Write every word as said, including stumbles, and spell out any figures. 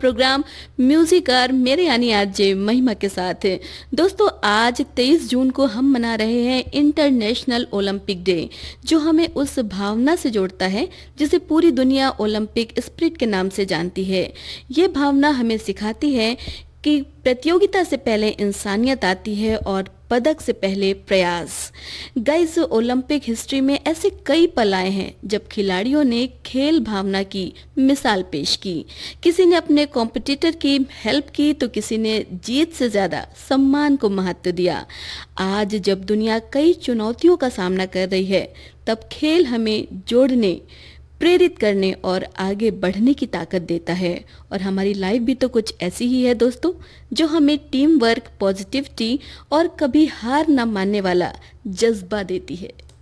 Programme music और मेरे यानी आरजे महिमा के साथ। दोस्तों, आज तेईस जून को हम मना रहे हैं इंटरनेशनल ओलंपिक डे, जो हमें उस भावना से जोड़ता है जिसे पूरी दुनिया ओलंपिक स्पिरिट के नाम से जानती है। ये भावना हमें सिखाती है कि प्रतियोगिता से पहले इंसानियत आती है और पदक से पहले प्रयास। गाइस, ओलंपिक हिस्ट्री में ऐसे कई पल आए हैं जब खिलाड़ियों ने खेल भावना की मिसाल पेश की। किसी ने अपने कॉम्पिटिटर की हेल्प की तो किसी ने जीत से ज्यादा सम्मान को महत्व दिया। आज जब दुनिया कई चुनौतियों का सामना कर रही है, तब खेल हमें जोड़ने, प्रेरित करने और आगे बढ़ने की ताकत देता है। और हमारी लाइफ भी तो कुछ ऐसी ही है दोस्तों, जो हमें टीम वर्क, पॉजिटिविटी और कभी हार न मानने वाला जज्बा देती है।